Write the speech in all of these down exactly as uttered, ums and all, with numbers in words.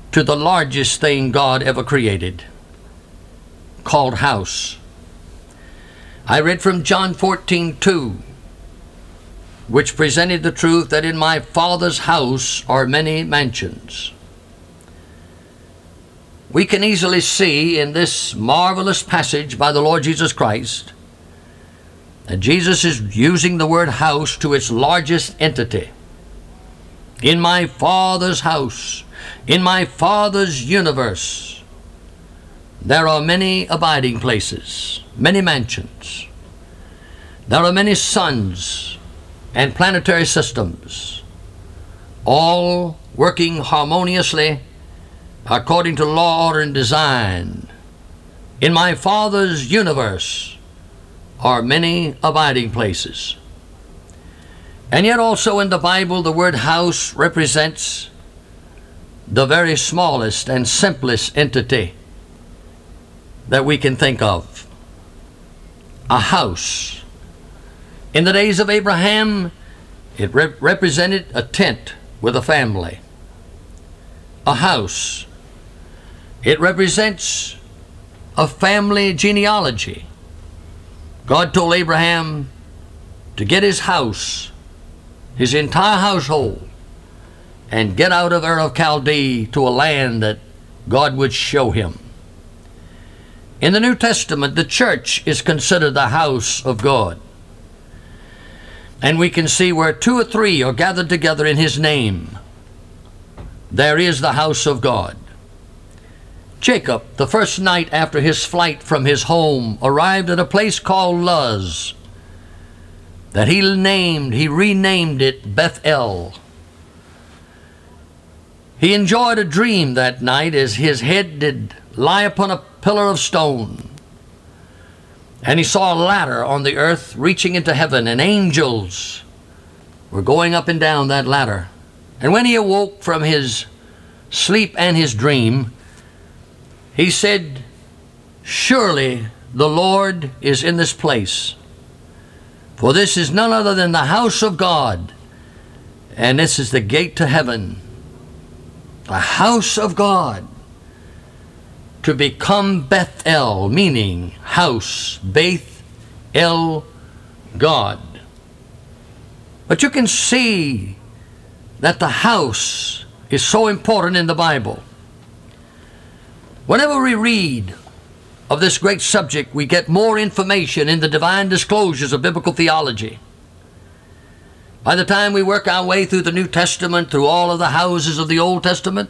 to the largest thing God ever created, called house. I read from John fourteen two, which presented the truth that in my Father's house are many mansions. We can easily see in this marvelous passage by the Lord Jesus Christ that Jesus is using the word house to its largest entity. In my Father's house, in my Father's universe, there are many abiding places, many mansions. There are many suns and planetary systems, all working harmoniously according to law, order, and design. In my Father's universe are many abiding places. And yet also in the Bible, the word house represents the very smallest and simplest entity that we can think of. A house. In the days of Abraham, it rep represented a tent with a family. A house. It represents a family genealogy. God told Abraham to get his house, his entire household, and get out of Ur of Chaldee to a land that God would show him. In the New Testament, the church is considered the house of God. And we can see where two or three are gathered together in his name, there is the house of God. Jacob, the first night after his flight from his home, arrived at a place called Luz, that he named, he renamed it Bethel. He enjoyed a dream that night as his head did lie upon a pillar of stone. And he saw a ladder on the earth reaching into heaven, and angels were going up and down that ladder. And when he awoke from his sleep and his dream, he said, "Surely the Lord is in this place, for this is none other than the house of God, and this is the gate to heaven." The house of God, to become Bethel, meaning house, Beth El, God. But you can see that the house is so important in the Bible. Whenever we read of this great subject, we get more information in the divine disclosures of biblical theology. By the time we work our way through the New Testament, through all of the houses of the Old Testament,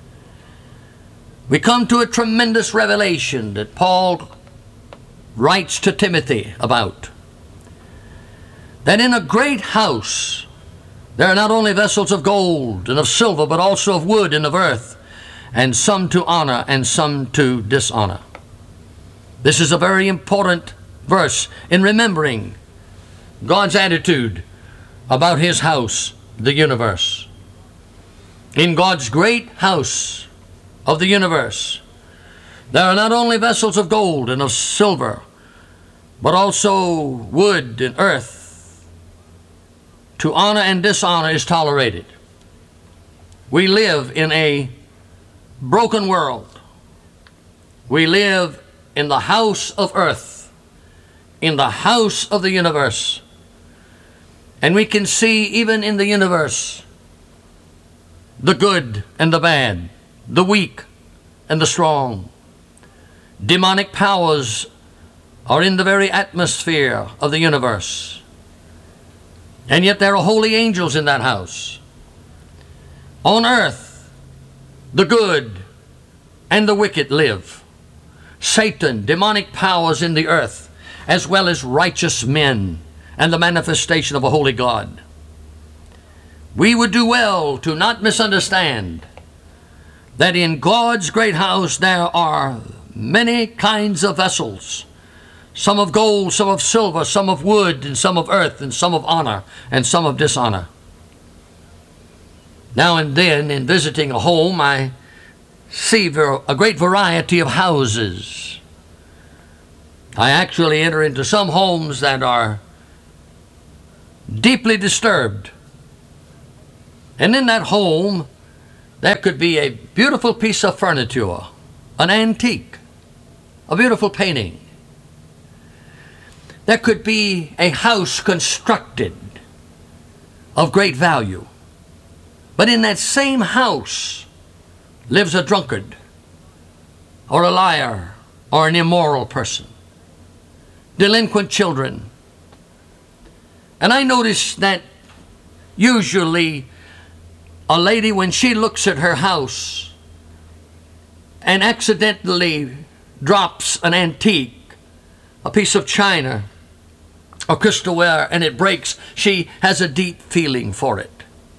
we come to a tremendous revelation that Paul writes to Timothy about. That in a great house, there are not only vessels of gold and of silver, but also of wood and of earth, and some to honor and some to dishonor. This is a very important verse in remembering God's attitude about his house, the universe. In God's great house of the universe, there are not only vessels of gold and of silver, but also wood and earth. To honor and dishonor is tolerated. We live in a broken world. We live in the house of earth, in the house of the universe. And we can see even in the universe the good and the bad, the weak and the strong. Demonic powers are in the very atmosphere of the universe. And yet there are holy angels in that house. On earth, the good and the wicked live. Satan, demonic powers in the earth, as well as righteous men and the manifestation of a holy God. We would do well to not misunderstand that in God's great house there are many kinds of vessels, some of gold, some of silver, some of wood, and some of earth, and some of honor, and some of dishonor. Now and then, in visiting a home, I see a great variety of houses. I actually enter into some homes that are deeply disturbed. And in that home, There could be a beautiful piece of furniture, an antique, a beautiful painting. There could be a house constructed of great value. But in that same house lives a drunkard, or a liar, or an immoral person, delinquent children. And I notice that usually a lady, when she looks at her house and accidentally drops an antique, a piece of china, or crystalware, and it breaks, she has a deep feeling for it.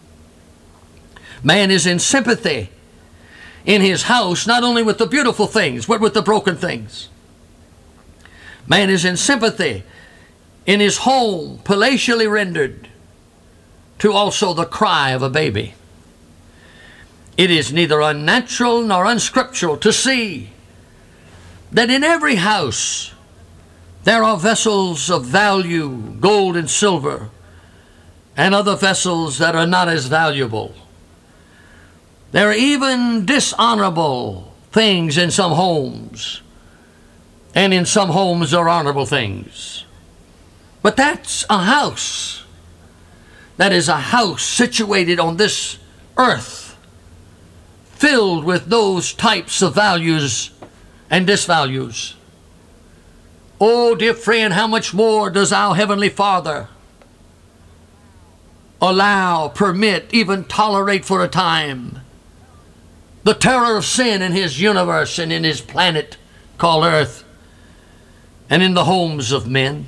Man is in sympathy in his house, not only with the beautiful things, but with the broken things. Man is in sympathy in his home, palatially rendered, to also the cry of a baby. It is neither unnatural nor unscriptural to see that in every house there are vessels of value, gold and silver, and other vessels that are not as valuable. There are even dishonorable things in some homes, and in some homes there are honorable things. But that's a house. That is a house situated on this earth, filled with those types of values and disvalues. Oh, dear friend, how much more does our Heavenly Father allow, permit, even tolerate for a time the terror of sin in His universe and in His planet called Earth and in the homes of men?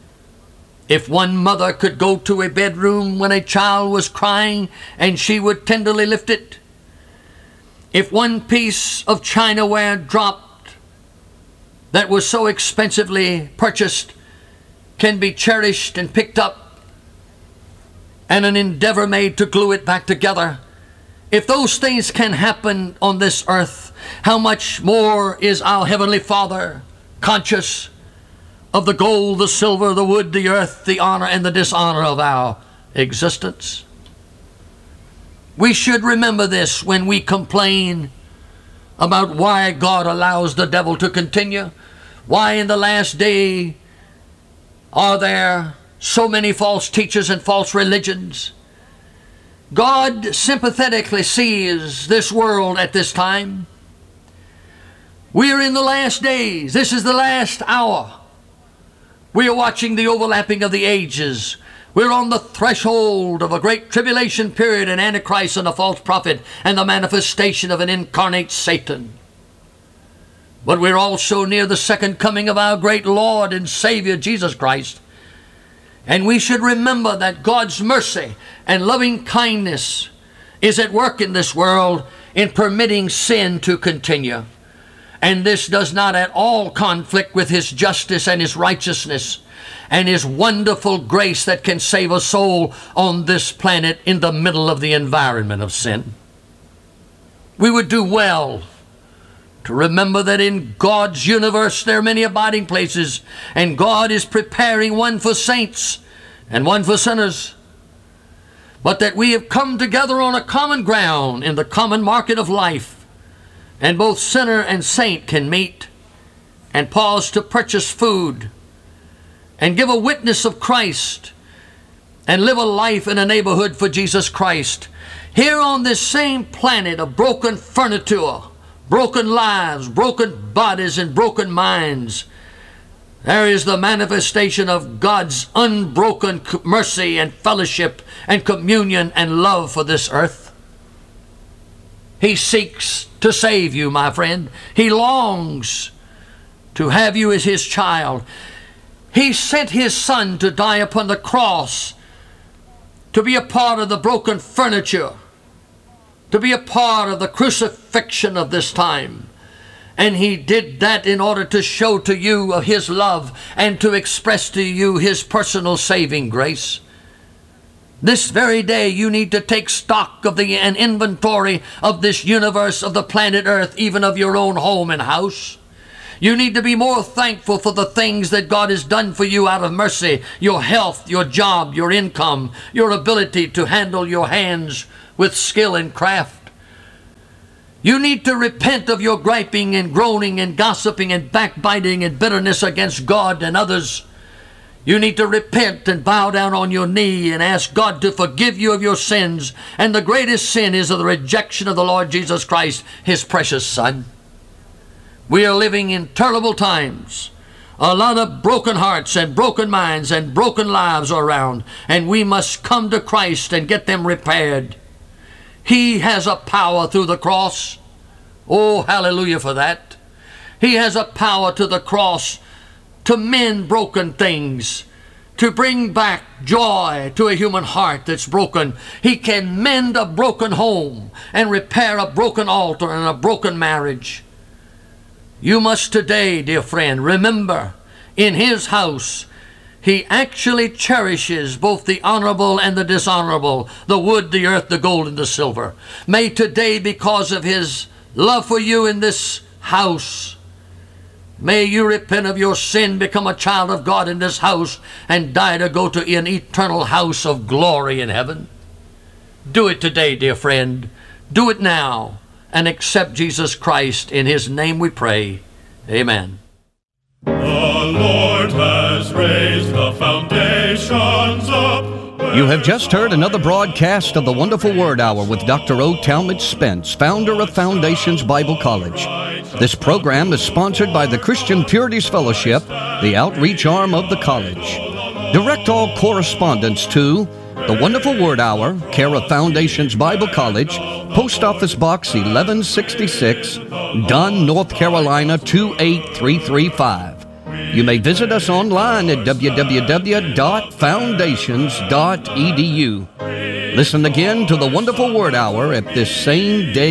If one mother could go to a bedroom when a child was crying and she would tenderly lift it, if one piece of chinaware dropped that was so expensively purchased can be cherished and picked up and an endeavor made to glue it back together, if those things can happen on this earth, how much more is our Heavenly Father conscious of the gold, the silver, the wood, the earth, the honor and the dishonor of our existence? We should remember this when we complain about why God allows the devil to continue, why in the last day are there so many false teachers and false religions. God sympathetically sees this world at this time. We are in the last days. This is the last hour. We are watching the overlapping of the ages. We're on the threshold of a great tribulation period, and Antichrist and a false prophet and the manifestation of an incarnate Satan. But we're also near the second coming of our great Lord and Savior Jesus Christ. And we should remember that God's mercy and loving kindness is at work in this world in permitting sin to continue. And this does not at all conflict with His justice and His righteousness and His wonderful grace that can save a soul on this planet in the middle of the environment of sin. We would do well to remember that in God's universe there are many abiding places, and God is preparing one for saints and one for sinners. But that we have come together on a common ground in the common market of life, and both sinner and saint can meet and pause to purchase food and give a witness of Christ and live a life in a neighborhood for Jesus Christ. Here on this same planet of broken furniture, broken lives, broken bodies, and broken minds, there is the manifestation of God's unbroken mercy and fellowship and communion and love for this earth. He seeks to save you, my friend. He longs to have you as His child. He sent His Son to die upon the cross, to be a part of the broken furniture, to be a part of the crucifixion of this time. And He did that in order to show to you of His love and to express to you His personal saving grace. This very day you need to take stock of the an inventory of this universe, of the planet Earth, even of your own home and house. You need to be more thankful for the things that God has done for you out of mercy, your health, your job, your income, your ability to handle your hands with skill and craft. You need to repent of your griping and groaning and gossiping and backbiting and bitterness against God and others. You need to repent and bow down on your knee and ask God to forgive you of your sins. And the greatest sin is of the rejection of the Lord Jesus Christ, His precious Son. We are living in terrible times. A lot of broken hearts and broken minds and broken lives are around, and we must come to Christ and get them repaired. He has a power through the cross. Oh, hallelujah for that. He has a power to the cross to mend broken things, to bring back joy to a human heart that's broken. He can mend a broken home and repair a broken altar and a broken marriage. You must today, dear friend, remember, in His house, He actually cherishes both the honorable and the dishonorable, the wood, the earth, the gold, and the silver. May today, because of His love for you in this house, may you repent of your sin, become a child of God in this house, and die to go to an eternal house of glory in heaven. Do it today, dear friend. Do it now, and accept Jesus Christ. In His name we pray. Amen. The Lord has raised the foundations up. You have just heard another broadcast of the Wonderful Word Hour with Doctor O. Talmage Spence, founder of Foundations Bible College. This program is sponsored by the Christian Purities Fellowship, the outreach arm of the college. Direct all correspondence to The Wonderful Word Hour, care of Foundations Bible College, Post Office Box eleven sixty-six, Dunn, North Carolina two eight three three five. You may visit us online at w w w dot foundations dot e d u. Listen again to the Wonderful Word Hour at this same day.